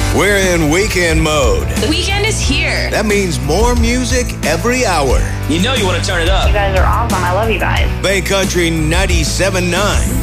We're in weekend mode. The weekend is here. That means more music every hour. You know you want to turn it up. You guys are awesome. I love you guys. Bay Country 97.9.